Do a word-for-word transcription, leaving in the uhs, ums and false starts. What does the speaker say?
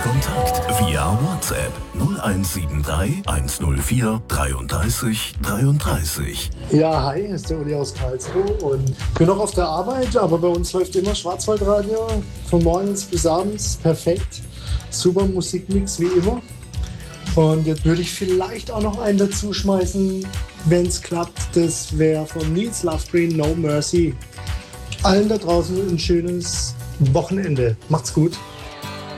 Kontakt via WhatsApp null eins sieben drei eins null vier dreiunddreißig dreiunddreißig. Ja, hi, hier ist der Uli aus Karlsruhe und bin noch auf der Arbeit, aber bei uns läuft immer Schwarzwaldradio von morgens bis abends, perfekt. Super Musikmix wie immer. Und jetzt würde ich vielleicht auch noch einen dazu schmeißen, wenn es klappt. Das wäre von Nils Lovegreen, No Mercy. Allen da draußen ein schönes Wochenende. Macht's gut.